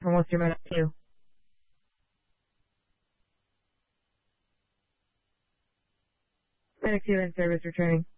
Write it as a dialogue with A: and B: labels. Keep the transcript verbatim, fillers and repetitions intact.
A: from Worcester Med two. Medic two in service returning.